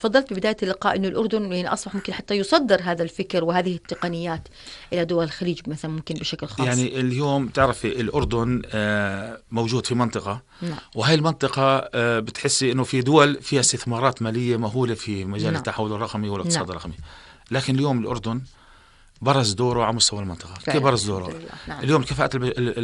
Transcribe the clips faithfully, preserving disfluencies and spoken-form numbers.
تفضلت ببداية اللقاء أنه الأردن يعني أصبح ممكن حتى يصدر هذا الفكر وهذه التقنيات إلى دول الخليج مثلا ممكن بشكل خاص. يعني اليوم تعرفي الأردن موجود في منطقة، نعم. وهي المنطقة بتحسي أنه في دول فيها استثمارات مالية مهولة في مجال نعم. التحول الرقمي والاقتصاد نعم. الرقمي، لكن اليوم الأردن برز دوره على مستوى المنطقة. كيف برز دوره؟ نعم. اليوم كفاءة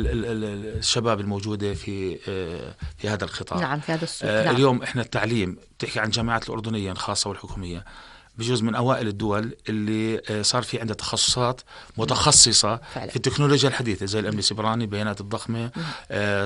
الشباب الموجودة في في هذا القطاع، نعم في هذا السوق. نعم. نعم. اليوم احنا التعليم بتحكي عن جامعات الأردنية الخاصة والحكومية بجزء من أوائل الدول اللي صار في عندها تخصصات متخصصة فعلا. في التكنولوجيا الحديثة زي الأمن السيبراني، بيانات الضخمة، آه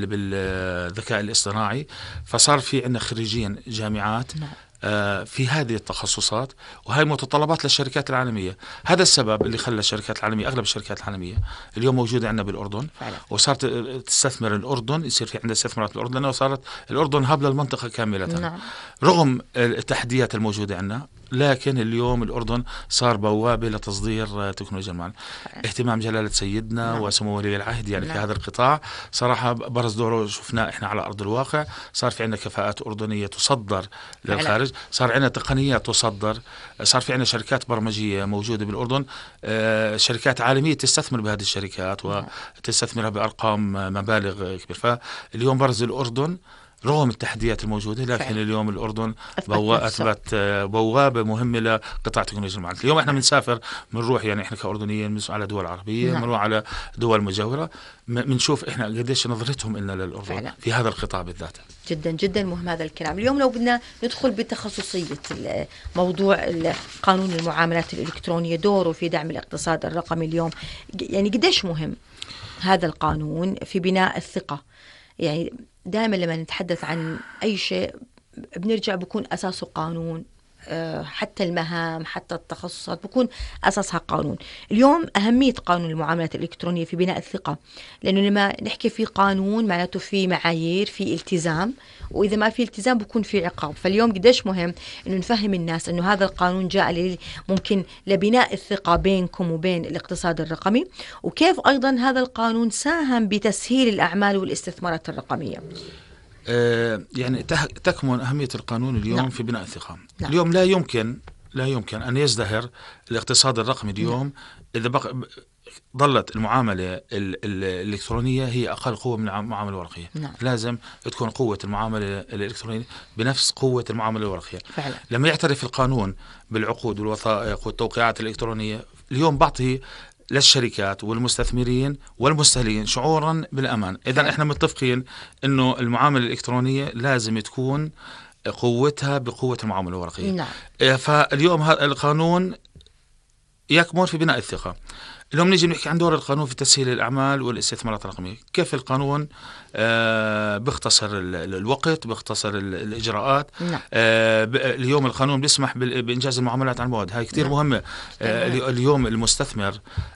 بالذكاء الاصطناعي، فصار في عندنا خريجين جامعات نعم. في هذه التخصصات، وهي متطلبات للشركات العالمية. هذا السبب اللي خلى الشركات العالمية، أغلب الشركات العالمية اليوم موجودة عندنا بالأردن فعلا. وصارت تستثمر الأردن، يصير في عندها استثمارات بالأردن، لأنه صارت الأردن هب للمنطقة كاملة نعم. رغم التحديات الموجودة عندنا، لكن اليوم الأردن صار بوابة لتصدير تكنولوجيا المعلومات. اهتمام جلالة سيدنا نعم. وسمو ولي العهد يعني نعم. في هذا القطاع صراحة برز دوره، شفناه احنا على أرض الواقع. صار في عندنا كفاءات أردنية تصدر للخارج، صار عندنا تقنيات تصدر، صار في عندنا شركات برمجية موجودة بالأردن، آه شركات عالمية تستثمر بهذه الشركات وتستثمرها بأرقام مبالغ كبيرة. فاليوم برز الأردن رغم التحديات الموجودة، لكن فعلا. اليوم الأردن أثبت بوابة مهمة لقطاع تكنولوجيا المعلومات. اليوم احنا بنسافر بنروح يعني احنا كأردنيين على دول عربية، بنروح نعم. على دول مجاورة، بنشوف احنا قديش نظرتهم إلنا للأردن فعلا. في هذا القطاع بالذات. جدا جدا مهم هذا الكلام. اليوم لو بدنا ندخل بتخصصية موضوع قانون المعاملات الإلكترونية، دوره في دعم الاقتصاد الرقمي اليوم، يعني قديش مهم هذا القانون في بناء الثقة؟ يعني دائما لما نتحدث عن أي شيء بنرجع بكون أساسه قانون، حتى المهام حتى التخصصات بكون أساسها قانون. اليوم أهمية قانون المعاملات الإلكترونية في بناء الثقة، لأنه لما نحكي في قانون معناته في معايير، في التزام، وإذا ما في التزام بكون في عقاب. فاليوم قديش مهم إنه نفهم الناس إنه هذا القانون جاء ممكن لبناء الثقة بينكم وبين الاقتصاد الرقمي، وكيف أيضا هذا القانون ساهم بتسهيل الأعمال والاستثمارات الرقمية. آه يعني تكمن أهمية القانون اليوم نعم. في بناء الثقة. نعم. اليوم لا يمكن لا يمكن أن يزدهر الاقتصاد الرقمي اليوم نعم. إذا بق... ظلت المعاملة الإلكترونية هي أقل قوة من المعاملة الورقية. نعم. لازم تكون قوة المعاملة الإلكترونية بنفس قوة المعاملة الورقية فعلا. لما يعترف القانون بالعقود والوثائق والتوقيعات الإلكترونية، اليوم بعطي للشركات والمستثمرين والمستهلكين شعورا بالأمان. إذا احنا متفقين إنه المعاملة الإلكترونية لازم تكون قوتها بقوة المعاملة الورقية. نعم. فاليوم هذا القانون يكمن في بناء الثقة. اليوم نيجي نحكي عن دور القانون في تسهيل الأعمال والاستثمارات الرقمية. كيف القانون آه بيختصر الوقت، بيختصر الإجراءات. نعم. آه اليوم القانون بيسمح بإنجاز المعاملات عن بعد، هاي كتير نعم. مهمة. آه اليوم المستثمر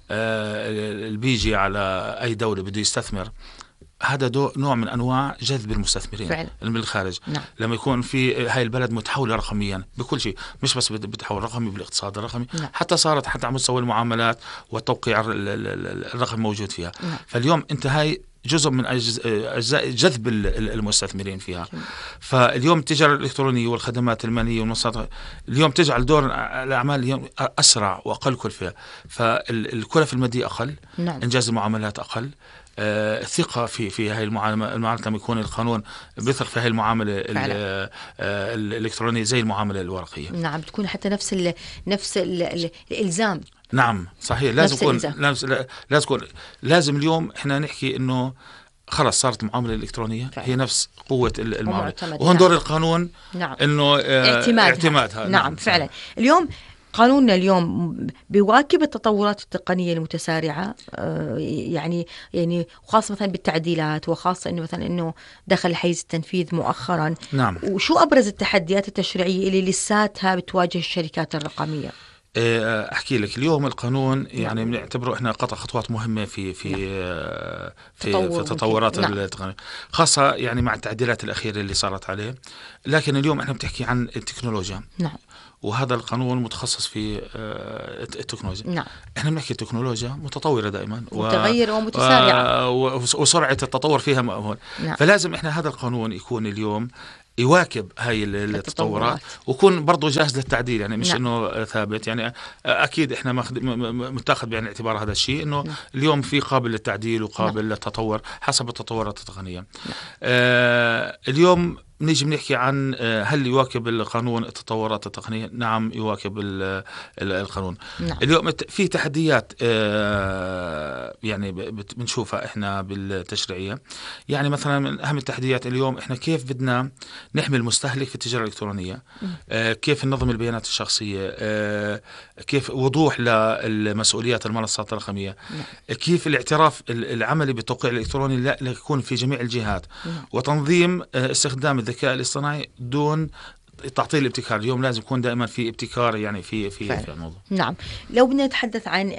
آه اللي بيجي على أي دولة بده يستثمر، هذا دو نوع من أنواع جذب المستثمرين فعلا. من الخارج. نعم. لما يكون في هاي البلد متحولة رقميا بكل شيء، مش بس بتحول رقمي بالاقتصاد الرقمي. نعم. حتى صارت حتى على مستوى المعاملات والتوقيع الرقمي موجود فيها. نعم. فاليوم أنت هاي جزء من أجزاء جذب المستثمرين فيها. نعم. فاليوم التجارة الإلكترونية والخدمات المالية والمنصات اليوم تجعل دور الأعمال اليوم أسرع وأقل كلفة، فالكلف المادية أقل. نعم. إنجاز المعاملات أقل. آه، ثقة في في هاي المعاملة لما يكون القانون بيثق في هاي المعاملة آه الإلكترونية زي المعاملة الورقية. نعم. بتكون حتى نفس ال نفس ال ال الإلزام. نعم صحيح. لازم يكون لازم لازم يكون لازم اليوم إحنا نحكي إنه خلاص صارت المعاملة الإلكترونية فعلا. هي نفس قوة المعاملة، وهون دور القانون. نعم. إنه آه اعتماد اعتمادها. نعم, نعم فعلا. صحيح. اليوم قانوننا اليوم بيواكب التطورات التقنية المتسارعة، يعني يعني وخاصة مثلا بالتعديلات، وخاصة إنه مثلا إنه دخل حيز التنفيذ مؤخرا. نعم. وشو أبرز التحديات التشريعية اللي لساتها بتواجه الشركات الرقمية؟ أحكي لك. اليوم القانون يعني بنعتبره إحنا قطع خطوات مهمة في في نعم. في, تطور في تطورات نعم. التقنية، خاصة يعني مع التعديلات الأخيرة اللي صارت عليه. لكن اليوم إحنا بتحكي عن التكنولوجيا. نعم. وهذا القانون متخصص في التكنولوجيا. نعم. احنا بنحكي التكنولوجيا متطورة دائما متغيرة ومتسارعة، وسرعة التطور فيها مأمول. نعم. فلازم احنا هذا القانون يكون اليوم يواكب هاي التطورات ويكون برضه جاهز للتعديل، يعني مش نعم. انه ثابت. يعني اكيد احنا متاخذ بعين الاعتبار هذا الشيء، انه نعم. اليوم في قابل للتعديل وقابل نعم. للتطور حسب التطورات التقنيه. نعم. آه اليوم نيجي بنحكي عن هل يواكب القانون التطورات التقنية؟ نعم يواكب القانون. نعم. اليوم في تحديات يعني بنشوفها احنا بالتشريعية. يعني مثلا من أهم التحديات اليوم احنا كيف بدنا نحمي المستهلك في التجارة الإلكترونية، كيف ننظم البيانات الشخصية، كيف وضوح للمسؤوليات المنصات الرقمية، كيف الاعتراف العملي بالتوقيع الإلكتروني لا يكون في جميع الجهات، وتنظيم استخدام الذكاء الاصطناعي دون تعطيل الابتكار. اليوم لازم يكون دائما في ابتكار يعني في في, في الموضوع. نعم. لو بدنا نتحدث عن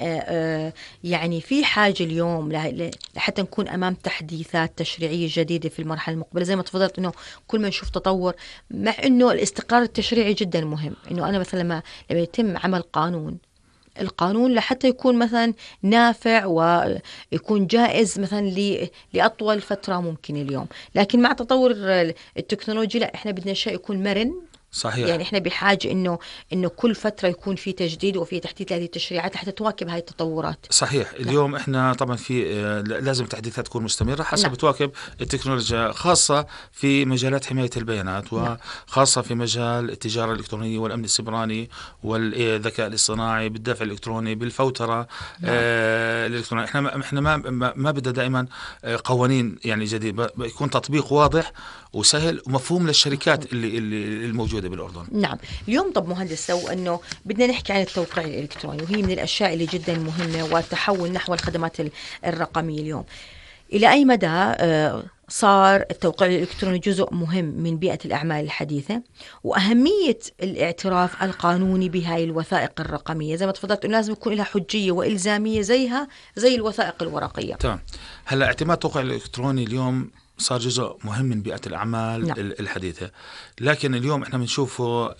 يعني في حاجة اليوم لحتى نكون أمام تحديثات تشريعية جديدة في المرحلة المقبلة، زي ما تفضلت إنه كل ما نشوف تطور، مع إنه الاستقرار التشريعي جدا مهم. إنه أنا مثلا لما لما يتم عمل قانون القانون لحتى يكون مثلا نافع ويكون جائز مثلا لأطول فترة ممكن اليوم، لكن مع تطور التكنولوجيا لا احنا بدنا شيء يكون مرن. صحيح. يعني احنا بحاجة انه انه كل فترة يكون في تجديد وفي تحديث لهذه التشريعات حتى تواكب هاي التطورات. صحيح. اليوم نعم. احنا طبعا في لازم تحديثات تكون مستمرة حسب نعم. تواكب التكنولوجيا، خاصة في مجالات حماية البيانات، وخاصة في مجال التجارة الإلكترونية والأمن السيبراني والذكاء الاصطناعي بالدفع الإلكتروني بالفوترة نعم. آه الإلكترونية. احنا احنا ما ما بدنا دائما قوانين يعني جديد، يكون تطبيق واضح وسهل ومفهوم للشركات اللي اللي الموجودة بالأردن. نعم. اليوم طب مهندس، لو أنه بدنا نحكي عن التوقيع الإلكتروني، وهي من الأشياء اللي جدا مهمة والتحول نحو الخدمات الرقمية اليوم، إلى أي مدى صار التوقيع الإلكتروني جزء مهم من بيئة الأعمال الحديثة، وأهمية الاعتراف القانوني بهاي الوثائق الرقمية؟ زي ما تفضلت أنه لازم يكون لها حجية وإلزامية زيها زي الوثائق الورقية. تمام. هلا اعتماد التوقيع الإلكتروني اليوم صار جزء مهم من بيئة الأعمال نعم. الحديثة، لكن اليوم احنا بنشوفه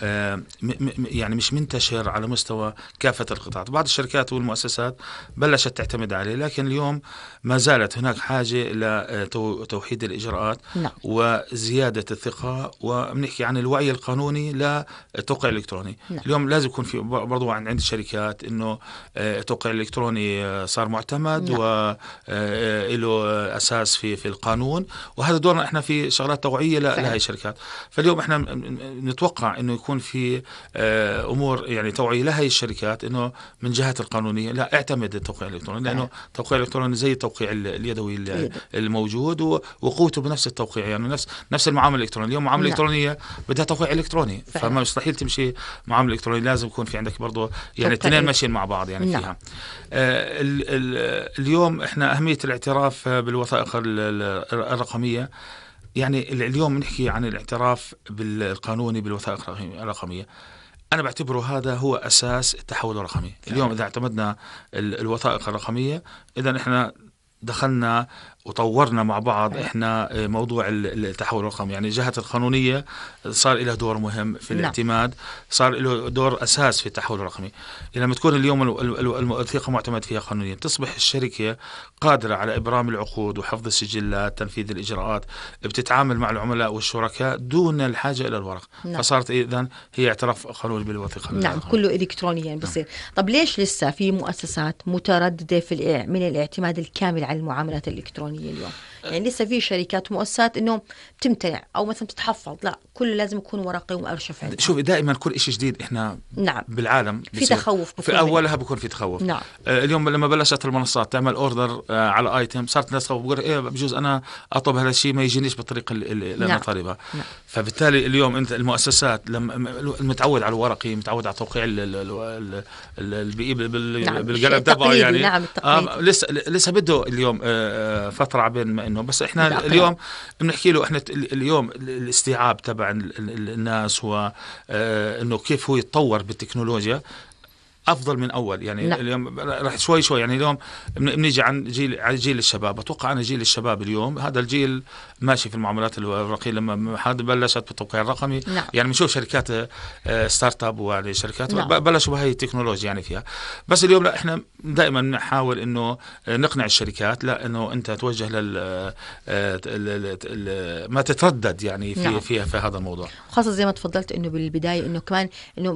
يعني مش منتشر على مستوى كافة القطاعات. بعض الشركات والمؤسسات بلشت تعتمد عليه، لكن اليوم ما زالت هناك حاجة إلى توحيد الإجراءات نعم. وزيادة الثقة، وبنحكي عن الوعي القانوني للتوقيع الإلكتروني نعم. اليوم لازم يكون في برضو عند الشركات إنه التوقيع الإلكتروني صار معتمد نعم. وله أساس في في القانون، وهذا دورنا احنا في شغلات توعية لهي الشركات. فاليوم احنا نتوقع انه يكون في امور يعني توعية لهي الشركات انه من جهات القانونية لا اعتمد التوقيع الالكتروني، لانه التوقيع الالكتروني زي التوقيع اليدوي الموجود وقوته بنفس التوقيع، يعني نفس نفس المعاملة الالكترونية. اليوم معاملة الالكترونية بدها توقيع الكتروني، فما مستحيل تمشي معاملة الكترونية، لازم يكون في عندك برضه يعني الاثنين ماشيين مع بعض يعني فيها. آه اليوم احنا اهمية الاعتراف بالوثائق الرقمية، يعني اليوم نحكي عن الاعتراف بالقانوني بالوثائق الرقمية. أنا بعتبره هذا هو أساس التحول الرقمي. اليوم إذا اعتمدنا الوثائق الرقمية، إذا إحنا دخلنا وطورنا مع بعض احنا موضوع التحول الرقمي. يعني الجهات القانونية صار لها دور مهم في الاعتماد، صار له دور أساس في التحول الرقمي. لما تكون اليوم الوثيقة معتمد فيها قانونيا، تصبح الشركة قادرة على إبرام العقود وحفظ السجلات، تنفيذ الإجراءات، بتتعامل مع العملاء والشركاء دون الحاجة إلى الورق. نعم. فصارت إذن هي اعتراف قانوني بالوثيقة. نعم الرقمية. كله إلكترونيا يعني بصير. نعم. طب ليش لسه في مؤسسات مترددة في من الاعتماد الكامل على المعاملات الإلكترونية اليوم؟ يعني لسه في شركات ومؤسسات انه بتمتنع او مثلا بتتحفظ، لا كله لازم يكون ورقي ومؤرشف عندها. شوف دائما كل شيء جديد احنا نعم. بالعالم في تخوف، في اولها بكون في تخوف. نعم. آه اليوم لما بلشت المنصات تعمل اوردر آه على ايتم، صارت الناس تخوف، بقول ايه بجوز انا اطلب هذا الشيء ما يجينيش بالطريقه اللي انا نعم. طالبها. نعم. فبالتالي اليوم انت المؤسسات لما المتعود على الورقي، متعود على توقيع البي بالقلم تبعه يعني نعم آه لسه لسه بده اليوم آه فتره عبين ما انه، بس احنا اليوم بنحكي له احنا اليوم الاستيعاب تبع الناس هو آه انه كيف هو يتطور بالتكنولوجيا. افضل من اول يعني. نعم. اليوم راح شوي شوي يعني. اليوم بنيجي عن جيل على جيل الشباب. اتوقع انا جيل الشباب اليوم هذا الجيل ماشي في المعاملات الورقيه. لما حد بلشت بالتوقيع الرقمي نعم. يعني بنشوف شركات ستارت اب ويعني شركات نعم. بلشوا بهي التكنولوجيا يعني فيها. بس اليوم لا، احنا دائما نحاول انه نقنع الشركات لا انه انت توجه لل ما تتردد يعني في نعم. فيها في هذا الموضوع. خاصة زي ما تفضلت انه بالبداية انه كمان انه